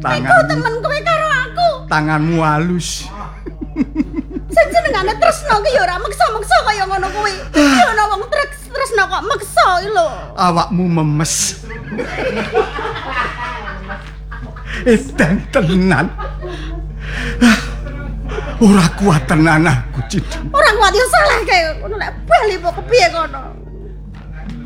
Iku temen kowe karo aku. Tanganmu halus. Sing jenengane tresno ki ya ora meksa-meksa kaya ngono kuwi. Ya ana wong tresno kok meksa iki lho. Awakmu memes. Edan tenan. Ora kuat tenan aku, Cid. Ora kuat ya salah kae. Ngono lek bali kok kepiye kono.